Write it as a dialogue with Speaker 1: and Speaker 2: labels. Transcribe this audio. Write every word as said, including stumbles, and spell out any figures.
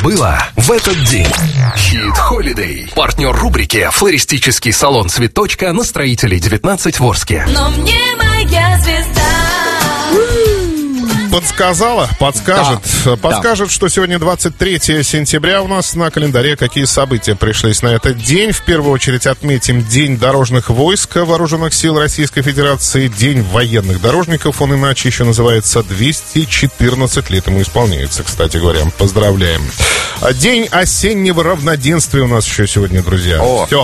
Speaker 1: было в этот день. Хит Холидей. Партнер рубрики «Флористический салон Цветочка» на Строителей девятнадцать в Орске.
Speaker 2: Но мне моя звезда.
Speaker 3: Подсказала, подскажет. Да. Подскажет, да. Что сегодня двадцать третьего сентября у нас на календаре. Какие события пришлись на этот день? В первую очередь отметим День дорожных войск Вооруженных сил Российской Федерации, День военных дорожников. Он иначе еще называется. Двести четырнадцать лет ему исполняется, кстати говоря. Поздравляем. День осеннего равноденствия у нас еще сегодня, друзья. Все.